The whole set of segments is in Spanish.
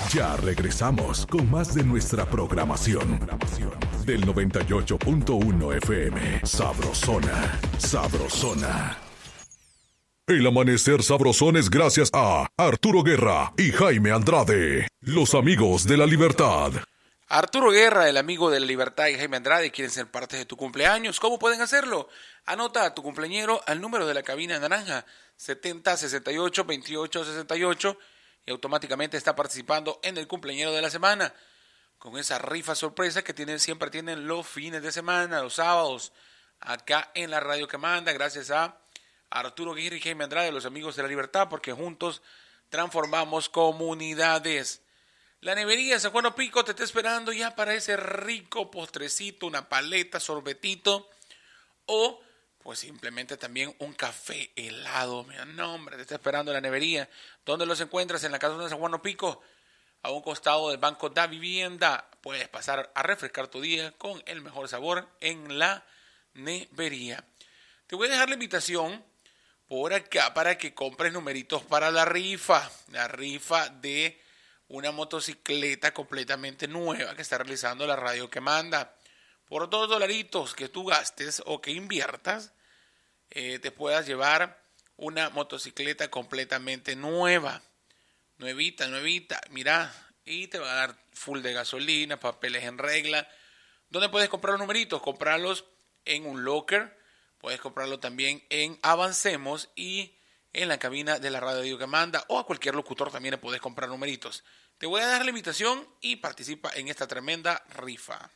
Ya regresamos con más de nuestra programación. Del 98.1 FM. Sabrosona. Sabrosona. El amanecer sabrosón es gracias a Arturo Guerra y Jaime Andrade, los amigos de la libertad. Arturo Guerra, el amigo de la libertad, y Jaime Andrade quieren ser parte de tu cumpleaños. ¿Cómo pueden hacerlo? Anota a tu cumpleañero al número de la cabina naranja 70 68 28 68 y automáticamente está participando en el cumpleañero de la semana con esa rifa sorpresa que siempre tienen los fines de semana, los sábados, acá en la radio que manda, gracias a Arturo Guerra y Jaime Andrade, los amigos de la libertad, porque juntos transformamos comunidades. La nevería San Juan Opico te está esperando ya para ese rico postrecito, una paleta, sorbetito o pues simplemente también un café helado. Mira, no, hombre, te está esperando la nevería. ¿Dónde los encuentras? En la casa de San Juan Opico, a un costado del Banco Da Vivienda. Puedes pasar a refrescar tu día con el mejor sabor en la nevería. Te voy a dejar la invitación por acá para que compres numeritos para la rifa de una motocicleta completamente nueva que está realizando la radio que manda. Por $2 que tú gastes o que inviertas, te puedas llevar una motocicleta completamente nueva, nuevita, mira, y te va a dar full de gasolina, papeles en regla. ¿Dónde puedes comprar los numeritos? Comprarlos en un locker, puedes comprarlo también en Avancemos y en la cabina de la radio que manda, o a cualquier locutor también le puedes comprar numeritos. Te voy a dar la invitación y participa en esta tremenda rifa.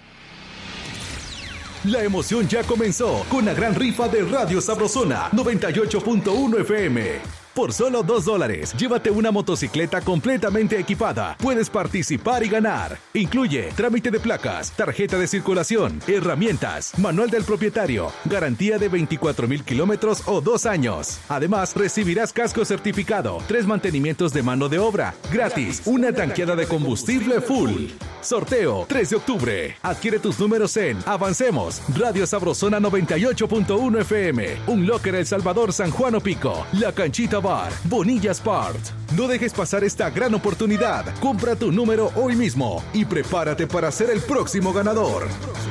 La emoción ya comenzó con la gran rifa de Radio Sabrosona 98.1 FM. Por solo $2, llévate una motocicleta completamente equipada. Puedes participar y ganar. Incluye trámite de placas, tarjeta de circulación, herramientas, manual del propietario, garantía de 24,000 kilómetros o 2 años. Además, recibirás casco certificado, 3 mantenimientos de mano de obra, gratis, una tanqueada de combustible full. Sorteo 3 de octubre. Adquiere tus números en Avancemos, Radio Sabrosona 98.1 FM, un locker El Salvador San Juan Opico, La Canchita Bar, Bonilla Sport. No dejes pasar esta gran oportunidad. Compra tu número hoy mismo y prepárate para ser el próximo ganador.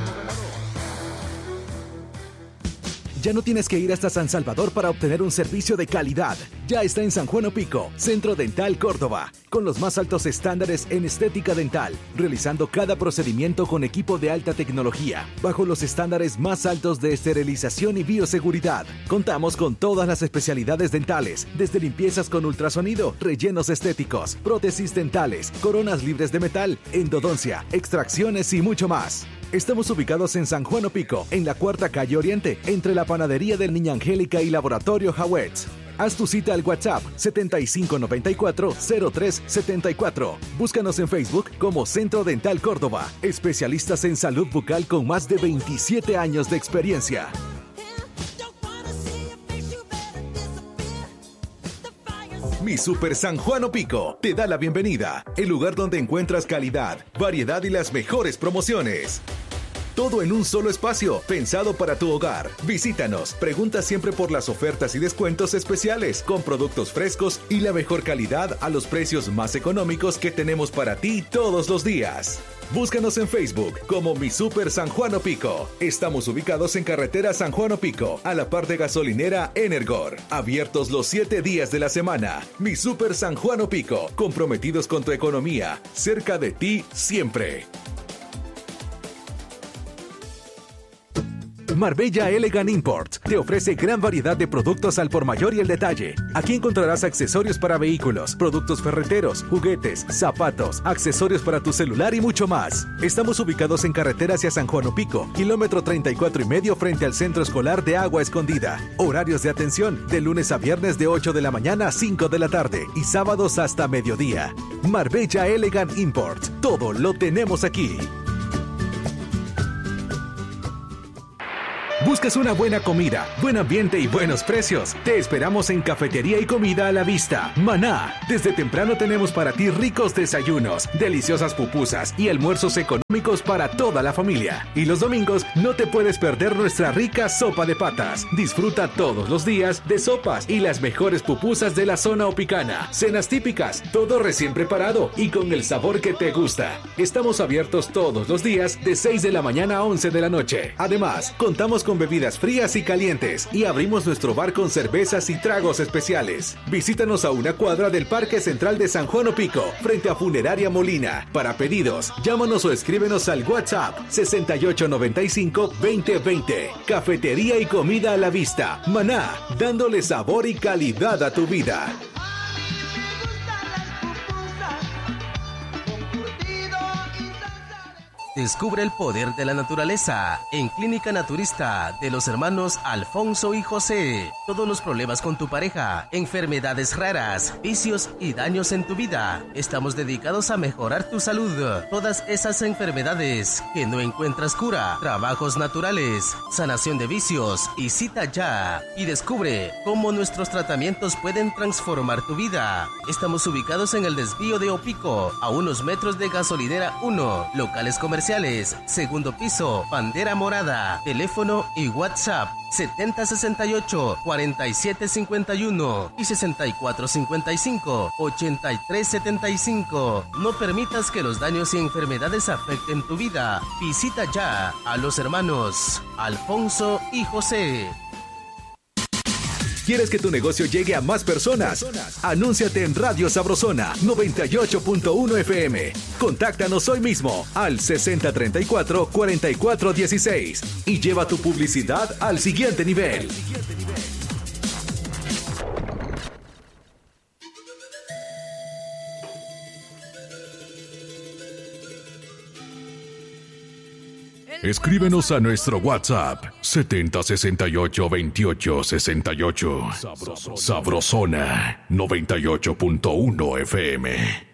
Ya no tienes que ir hasta San Salvador para obtener un servicio de calidad. Ya está en San Juan Opico, Centro Dental Córdoba, con los más altos estándares en estética dental, realizando cada procedimiento con equipo de alta tecnología, bajo los estándares más altos de esterilización y bioseguridad. Contamos con todas las especialidades dentales, desde limpiezas con ultrasonido, rellenos estéticos, prótesis dentales, coronas libres de metal, endodoncia, extracciones y mucho más. Estamos ubicados en San Juan Opico, en la 4ª calle Oriente, entre la panadería del Niña Angélica y Laboratorio Hawetz. Haz tu cita al WhatsApp 7594-0374. Búscanos en Facebook como Centro Dental Córdoba, especialistas en salud bucal con más de 27 años de experiencia. Mi Super San Juan Opico te da la bienvenida, el lugar donde encuentras calidad, variedad y las mejores promociones. Todo en un solo espacio, pensado para tu hogar. Visítanos, pregunta siempre por las ofertas y descuentos especiales, con productos frescos y la mejor calidad a los precios más económicos que tenemos para ti todos los días. Búscanos en Facebook como Mi Super San Juan Opico. Estamos ubicados en carretera San Juan Opico, a la par de gasolinera Energor. Abiertos los 7 días de la semana. Mi Super San Juan Opico, comprometidos con tu economía, cerca de ti siempre. Marbella Elegant Import te ofrece gran variedad de productos al por mayor y el detalle. Aquí encontrarás accesorios para vehículos, productos ferreteros, juguetes, zapatos, accesorios para tu celular y mucho más. Estamos ubicados en carretera hacia San Juan Opico, kilómetro 34,5 frente al Centro Escolar de Agua Escondida. Horarios de atención de lunes a viernes de 8 de la mañana a 5 de la tarde y sábados hasta mediodía. Marbella Elegant Import, todo lo tenemos aquí. ¿Buscas una buena comida, buen ambiente y buenos precios? Te esperamos en Cafetería y Comida a la Vista, Maná. Desde temprano tenemos para ti ricos desayunos, deliciosas pupusas y almuerzos económicos para toda la familia. Y los domingos no te puedes perder nuestra rica sopa de patas. Disfruta todos los días de sopas y las mejores pupusas de la zona opicana. Cenas típicas, todo recién preparado y con el sabor que te gusta. Estamos abiertos todos los días de 6 de la mañana a 11 de la noche. Además, contamos con bebidas frías y calientes y abrimos nuestro bar con cervezas y tragos especiales. Visítanos a una cuadra del Parque Central de San Juan Opico, frente a Funeraria Molina. Para pedidos, llámanos o escríbenos al WhatsApp 6895-2020. Cafetería y Comida a la Vista, Maná, dándole sabor y calidad a tu vida. Descubre el poder de la naturaleza en Clínica Naturista de los hermanos Alfonso y José. Todos los problemas con tu pareja, enfermedades raras, vicios y daños en tu vida. Estamos dedicados a mejorar tu salud. Todas esas enfermedades que no encuentras cura, trabajos naturales, sanación de vicios y cita ya. Y descubre cómo nuestros tratamientos pueden transformar tu vida. Estamos ubicados en el desvío de Opico, a unos metros de Gasolinera 1, locales comerciales, segundo piso, bandera morada, teléfono y WhatsApp 7068-4751 y 6455-8375. No permitas que los daños y enfermedades afecten tu vida. Visita ya a los hermanos Alfonso y José. ¿Quieres que tu negocio llegue a más personas? Anúnciate en Radio Sabrosona 98.1 FM. Contáctanos hoy mismo al 6034-4416 y lleva tu publicidad al siguiente nivel. Escríbenos a nuestro WhatsApp 7068-2868. Sabrosona 98.1 FM.